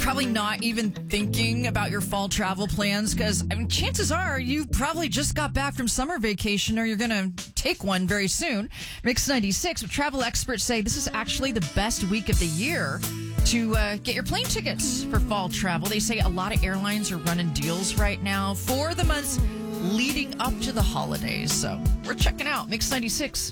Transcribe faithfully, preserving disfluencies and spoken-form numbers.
probably not even thinking about your fall travel plans because, I mean, chances are you probably just got back from summer vacation or you're going to take one very soon. Mix ninety-six, travel experts say this is actually the best week of the year to uh, get your plane tickets for fall travel. They say a lot of airlines are running deals right now for the months leading up to the holidays. So we're checking out Mix ninety-six.